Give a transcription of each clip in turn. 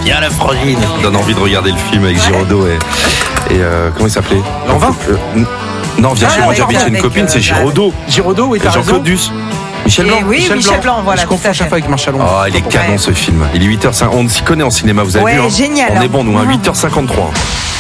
Viens la frangine. Ça donne envie de regarder le film avec Giraudot et comment il s'appelait? Lanvin. Non, viens chez moi, j'habite chez une copine, c'est Giraudot. Giraudot, oui, Et t'as raison. Jean-Claude Duss. Michel Blanc. Oui, Michel Blanc, voilà. Je confonds chaque fois avec Marshall. Oh, il est canon ce film. Il est 8h50. On s'y connaît en cinéma, vous avez vu? Génial. On est bon, nous, 8h53.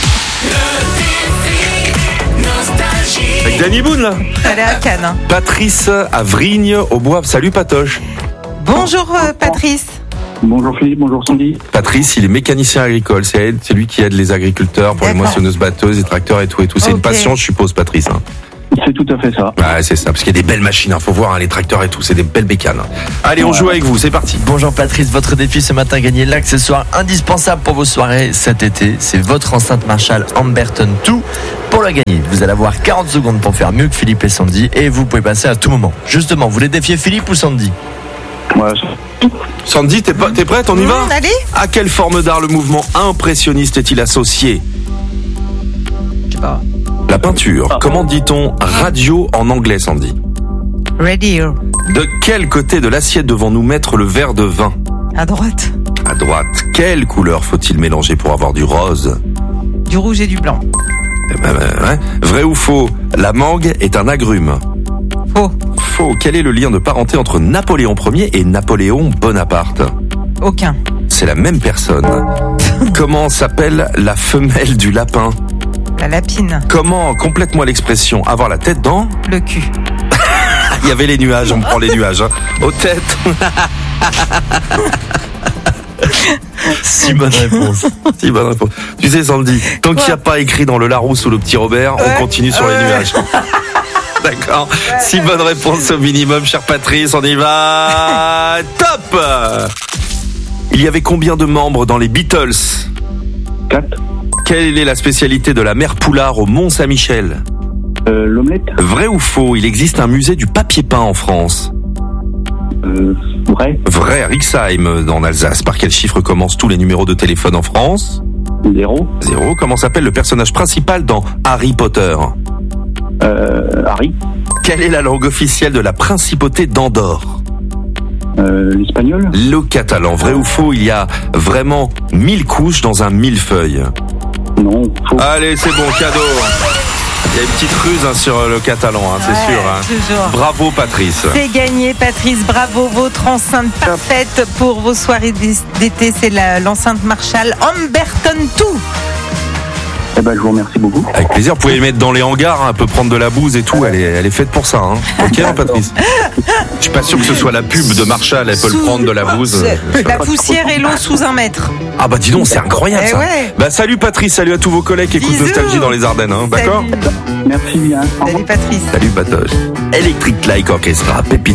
Avec Danny Boone, là. Elle est à Cannes. Patrice à Vrigne, au Bois. Salut, Patoche. Bonjour, Patrice. Bonjour Philippe, bonjour Sandy. Patrice, il est mécanicien agricole. C'est lui qui aide les agriculteurs pour les moissonneuses batteuses, les tracteurs et tout. C'est une passion, je suppose, Patrice. C'est tout à fait ça. Ouais, c'est ça, parce qu'il y a des belles machines, faut voir, les tracteurs et tout, c'est des belles bécanes. Allez, on joue avec vous, c'est parti. Bonjour Patrice, votre défi ce matin, gagner l'accessoire indispensable pour vos soirées cet été. C'est votre enceinte Marshall Amberton 2. Pour la gagner, vous allez avoir 40 secondes pour faire mieux que Philippe et Sandy et vous pouvez passer à tout moment. Justement, vous voulez défier Philippe ou Sandy? Ouais. Sandy, t'es prête, on y va? Allez. À quelle forme d'art le mouvement impressionniste est-il associé? Je sais pas. La peinture. Comment dit-on radio en anglais, Sandy? Radio. De quel côté de l'assiette devons-nous mettre le verre de vin? À droite. À droite. Quelle couleur faut-il mélanger pour avoir du rose? Du rouge et du blanc. Ouais. Vrai ou faux? La mangue est un agrume. Faux. Faux. Quel est le lien de parenté entre Napoléon Ier et Napoléon Bonaparte? Aucun. C'est la même personne. Comment s'appelle la femelle du lapin? La lapine. Comment, complète-moi l'expression, avoir la tête dans? Le cul. Il y avait les nuages, on prend les nuages. Aux têtes. Si bonne réponse. Si bonne réponse. Tu sais, Sandy, tant qu'il n'y a pas écrit dans le Larousse ou le Petit Robert, on continue sur les nuages. D'accord. Si bonne réponse au minimum, cher Patrice, on y va. Top. Il y avait combien de membres dans les Beatles? 4. Quelle est la spécialité de la mère Poulard au Mont-Saint-Michel? L'omelette. Vrai ou faux? Il existe un musée du papier peint en France. Vrai. Vrai, à Rixheim, dans l'Alsace. Par quel chiffre commencent tous les numéros de téléphone en France? 0. 0. Comment s'appelle le personnage principal dans Harry Potter? Harry. Quelle est la langue officielle de la principauté d'Andorre? L'espagnol. Le catalan. Vrai ou faux? Il y a vraiment 1000 couches dans un millefeuille. Non, faux. Allez, c'est bon, cadeau. Il y a une petite ruse sur le catalan, c'est sûr. Toujours. Bravo, Patrice. C'est gagné, Patrice. Bravo. Votre enceinte parfaite pour vos soirées d'été, c'est l'enceinte Marshall Amberton 2. Eh ben, je vous remercie beaucoup. Avec plaisir. Vous pouvez les mettre dans les hangars, elle peut prendre de la bouse et tout. Elle est faite pour ça. Ok, Patrice? Je suis pas sûr que ce soit la pub de Marshall. Elle peut le prendre de la bouse. La poussière et l'eau sous 1 mètre. Ah bah dis donc, c'est incroyable ça. Ouais. Bah salut Patrice, salut à tous vos collègues qui écoutent Bisous. Nostalgie dans les Ardennes. D'accord? Salut. Merci bien. Au revoir. Salut Patrice. Salut Patoche. Electric Light Orchestra, Pépite.